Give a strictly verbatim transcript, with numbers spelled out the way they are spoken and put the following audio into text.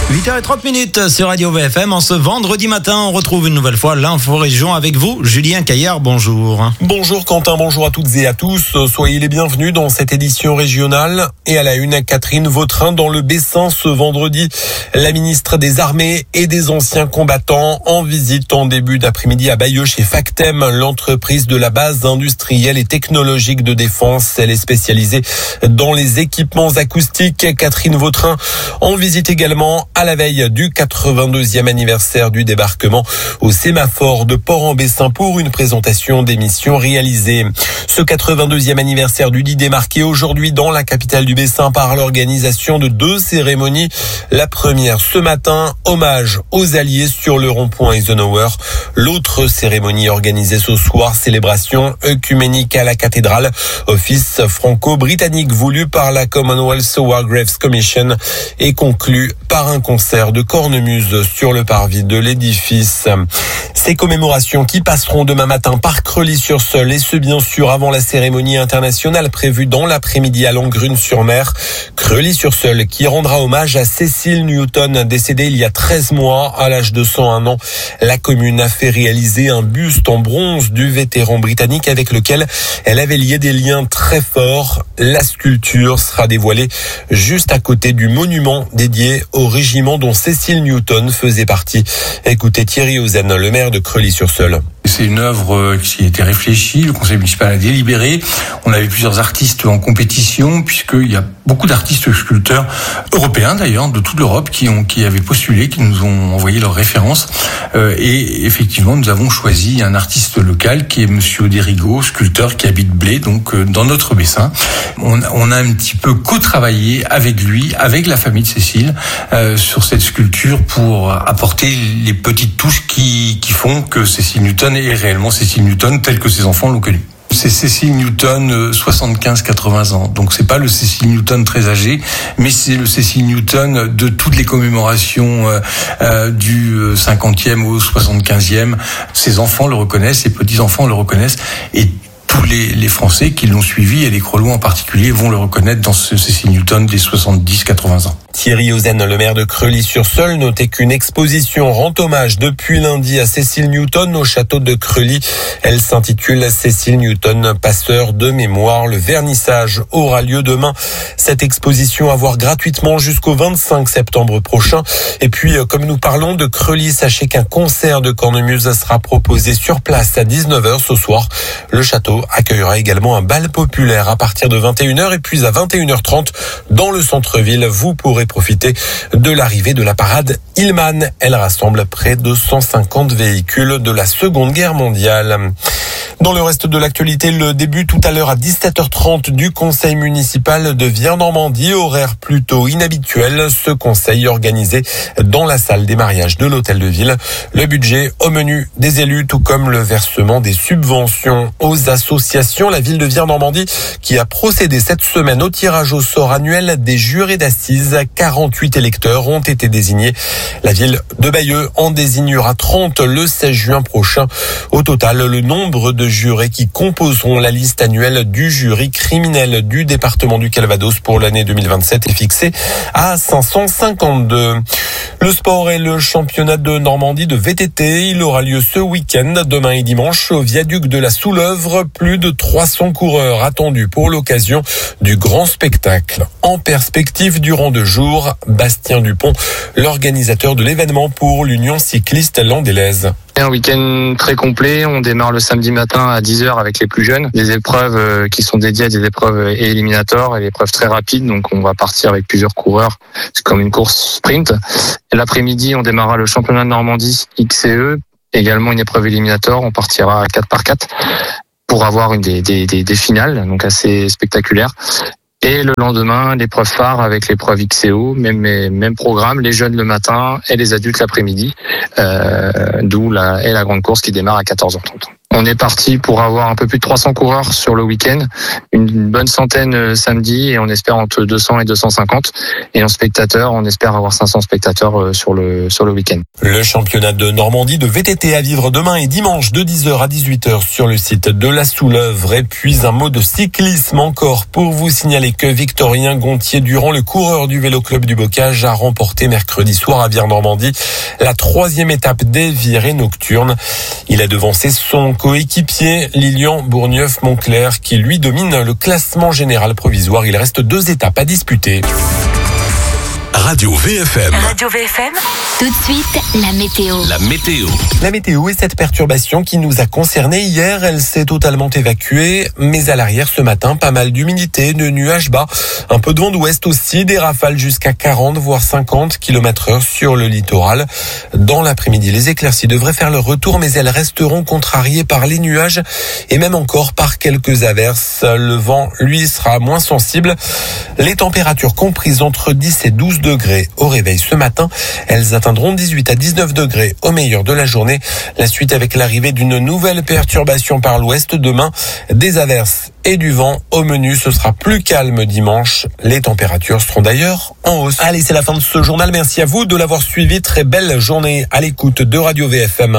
huit heures trente sur Radio V F M. En ce vendredi matin, on retrouve une nouvelle fois l'info région avec vous, Julien Caillard. Bonjour. Bonjour Quentin, bonjour à toutes et à tous. Soyez les bienvenus dans cette édition régionale. Et à la une, Catherine Vautrin dans le Bessin ce vendredi. La ministre des Armées et des Anciens Combattants en visite en début d'après-midi à Bayeux chez Factem, l'entreprise de la base industrielle et technologique de défense. Elle est spécialisée dans les équipements acoustiques. Catherine Vautrin en visite également à la veille du quatre-vingt-deuxième anniversaire du débarquement au sémaphore de Port-en-Bessin pour une présentation des missions réalisées. Ce quatre-vingt-deuxième anniversaire du dit démarqué aujourd'hui dans la capitale du Bessin par l'organisation de deux cérémonies. La première ce matin, hommage aux Alliés sur le rond-point Eisenhower. L'autre cérémonie organisée ce soir, célébration œcuménique à la cathédrale, office franco-britannique voulu par la Commonwealth War Graves Commission et conclu par un concert de cornemuse sur le parvis de l'édifice. Ces commémorations qui passeront demain matin par Creully-sur-Seulles et ce bien sûr avant la cérémonie internationale prévue dans l'après-midi à Langrune-sur-Mer. Creully-sur-Seulles qui rendra hommage à Cecil Newton, décédée il y a treize mois à l'âge de cent un ans. La commune a fait réaliser un buste en bronze du vétéran britannique avec lequel elle avait lié des liens très forts. La sculpture sera dévoilée juste à côté du monument dédié au régiment dont Cecil Newton faisait partie. Écoutez Thierry Ozen, le maire de Creully-sur-Seulles. C'est une œuvre qui a été réfléchie, le conseil municipal a délibéré. On avait plusieurs artistes en compétition, puisqu'il y a beaucoup d'artistes sculpteurs européens d'ailleurs, de toute l'Europe, qui ont qui avaient postulé, qui nous ont envoyé leurs références. Euh, et effectivement, nous avons choisi un artiste local qui est Monsieur Derigo, sculpteur qui habite Blé, donc euh, dans notre Bessin. On, on a un petit peu co-travaillé avec lui, avec la famille de Cécile, euh, sur cette sculpture pour apporter les petites touches qui, qui font que Cécile Newton est réellement Cecil Newton tel que ses enfants l'ont connu. C'est Cecil Newton soixante-quinze quatre-vingts ans. Donc c'est pas le Cecil Newton très âgé, mais c'est le Cecil Newton de toutes les commémorations euh, euh, du cinquantième au soixante-quinzième. Ses enfants le reconnaissent, ses petits-enfants le reconnaissent et tous les, les Français qui l'ont suivi, et les Crelois en particulier, vont le reconnaître dans ce Cecil Newton des soixante-dix quatre-vingts ans. Thierry Ozen, le maire de Creully-sur-Seulles, notait qu'une exposition rend hommage depuis lundi à Cecil Newton au château de Creully. Elle s'intitule Cecil Newton, passeur de mémoire. Le vernissage aura lieu demain. Cette exposition à voir gratuitement jusqu'au vingt-cinq septembre prochain. Et puis, comme nous parlons de Creully, sachez qu'un concert de cornemuse sera proposé sur place à dix-neuf heures ce soir. Le château accueillera également un bal populaire à partir de vingt et une heures et puis à vingt et une heures trente dans le centre-ville. Vous pourrez profiter de l'arrivée de la parade Hillman. Elle rassemble près de cent cinquante véhicules de la Seconde Guerre mondiale. Dans le reste de l'actualité, le début tout à l'heure à dix-sept heures trente du conseil municipal de Viens-Normandie, horaire plutôt inhabituel. Ce conseil organisé dans la salle des mariages de l'hôtel de ville. Le budget au menu des élus, tout comme le versement des subventions aux associations. La ville de Viens-Normandie qui a procédé cette semaine au tirage au sort annuel des jurés d'assises. quarante-huit électeurs ont été désignés. La ville de Bayeux en désignera trente le seize juin prochain. Au total, le nombre de jurés qui composeront la liste annuelle du jury criminel du département du Calvados pour l'année deux mille vingt-sept est fixé à cinq cent cinquante-deux. Le sport et le championnat de Normandie de V T T, il aura lieu ce week-end, demain et dimanche, au viaduc de la Souleuvre. Plus de trois cents coureurs attendus pour l'occasion du grand spectacle. En perspective durant deux jours, Bastien Dupont, l'organisateur de l'événement pour l'Union cycliste landelaise. Un week-end très complet, on démarre le samedi matin à dix heures avec les plus jeunes, des épreuves qui sont dédiées à des épreuves éliminatoires et des épreuves très rapides, donc on va partir avec plusieurs coureurs, c'est comme une course sprint. Et l'après-midi, on démarrera le championnat de Normandie X C E, également une épreuve éliminatoire, on partira à quatre par quatre pour avoir une des, des, des, des finales, donc assez spectaculaire. Et le lendemain, l'épreuve phare avec l'épreuve X C O, même, même programme, les jeunes le matin et les adultes l'après-midi, euh, d'où la, et la grande course qui démarre à quatorze heures trente. On est parti pour avoir un peu plus de trois cents coureurs sur le week-end, une bonne centaine samedi et on espère entre deux cents et deux cent cinquante. Et en spectateurs, on espère avoir cinq cents spectateurs sur le sur le week-end. Le championnat de Normandie de V T T à vivre demain et dimanche de dix heures à dix-huit heures sur le site de la Souleuvre. Et puis un mot de cyclisme encore pour vous signaler que Victorien Gontier-Durand, le coureur du Vélo Club du Bocage, a remporté mercredi soir à Vire-Normandie la troisième étape des virées nocturnes. Il a devancé son coéquipier Lilian Bourgneuf-Moncler qui lui domine le classement général provisoire. Il reste deux étapes à disputer. Radio V F M. Radio V F M. Tout de suite, la météo. La météo. La météo est cette perturbation qui nous a concernés hier. Elle s'est totalement évacuée. Mais à l'arrière ce matin, pas mal d'humidité, de nuages bas. Un peu de vent d'ouest aussi, des rafales jusqu'à quarante voire cinquante kilomètres heure sur le littoral. Dans l'après-midi, les éclaircies devraient faire leur retour, mais elles resteront contrariées par les nuages et même encore par quelques averses. Le vent, lui, sera moins sensible. Les températures comprises entre dix et douze degrés au réveil ce matin. Elles atteindront dix-huit à dix-neuf degrés au meilleur de la journée. La suite avec l'arrivée d'une nouvelle perturbation par l'ouest demain. Des averses et du vent au menu. Ce sera plus calme dimanche. Les températures seront d'ailleurs en hausse. Allez, c'est la fin de ce journal. Merci à vous de l'avoir suivi. Très belle journée à l'écoute de Radio V F M.